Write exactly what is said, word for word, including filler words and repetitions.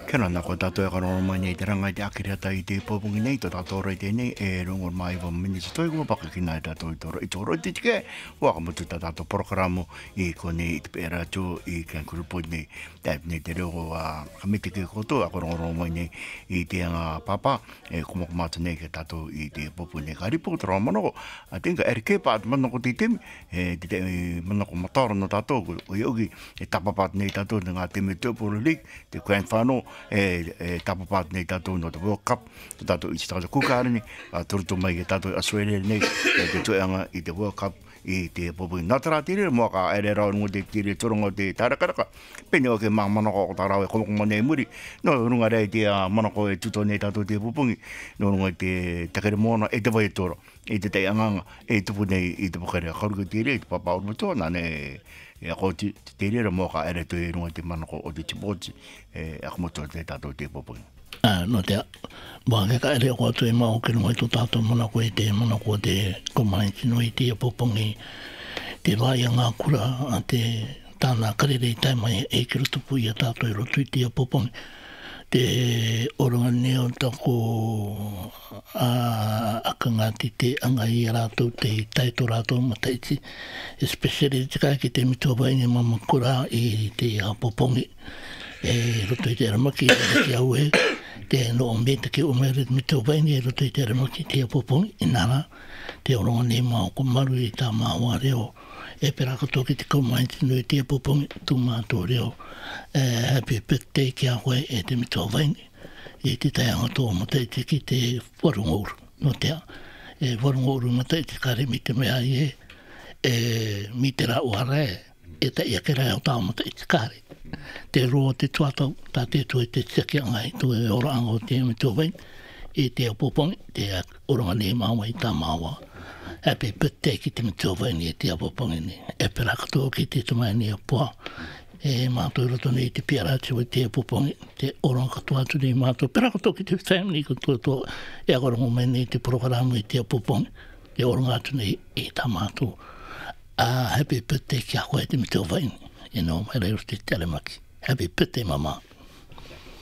Kena nā ko tātou e karo mai nei te rangai te akiriata i te pōpungi nei, tō tātou rei tēnei, e rongo mai wa mini te toi kua paka ki nai tātou i tōro. I tōro i te tike, waka mutu tā tātou porokaramu i kone i te pēra tō i Kankuru Point nei. Tāp nei te reo a kamite ke koto, a koro rongo mai nei i te anga papa, e kumako mātu nei ke tātou i te pōpungi nei. Ka ripo tōra manoko, a tenka ere ke pātu manoko te temi, e te te manoko matara no tātou, o i ogi e tapapātu nei tātou, ngā temi Tupuru League, te Grand Final, e, e tapapāt nei tātou no te World Cup, te tātou i te tātou kukāre ni, a turutu mai ke tātou Australia nei, e te tueanga i te World Cup, i te popungi. Nā tērā tīre, mua ka ere rau ngu te tīre turongo te tārakaraka, pene o ke mā manako o tā rau e komoko nei muri, no runga rei te uh, manako e tuto nei tātou te popungi, no runga te takere mōna e te vai tōra, e te te anganga, e tupu nei i te pokare, karuka tīre, i te papa urumatua, nā ne e ako te tere ra moka ere tu e runga te manako o te tipoti e ako moto te tātou te popungi. Ah, no te mua ke ka ere ako atu e mao ke runga i tō tātou manako e te manako te komaiti no i te popungi te vai a ngā kura a te tāna karere i taimai e kira tupu i a tātou i rotu i te popungi. Te oranga neo tako a akangati te anga i rātou te taito rātou mataiti, especially te kai ki te mitoba i mama kura i te popongi e roto i te aramaki e te au e te no ombeta ki umere mitoba i e roto i te aramaki te popongi i nara te oranga ne mao kumaru i tā maua reo e peraka toki te kaumaiti nui te popongi tu mātou reo. Uh, happy birthday ki a koe e te mitowaini e te taianga tō matai te ki te warungouru no te a e warungouru matai te kare mi te mea i e e mi te rau hara e e ta ia ke rai o tāo matai te kare te roa te tuatau tā te tue te tsaki angai tu e ora anga o te mitowaini e te apopongi te oranga ne maua i tā maua happy birthday ki te mitowaini e te apopongi ni e peraka tō ki te tumaini a poa e mātou roto nei te piarati o te popongi, te oranga katoa atu nei mātou. Pera katoa ki te family katoa to e akorongo mai nei te programa i te popongi, te oranga atu nei e tā mātou. Uh, happy birthday ki a koe te miteo vaini, e no mai reiro te telemaki. Happy birthday mama.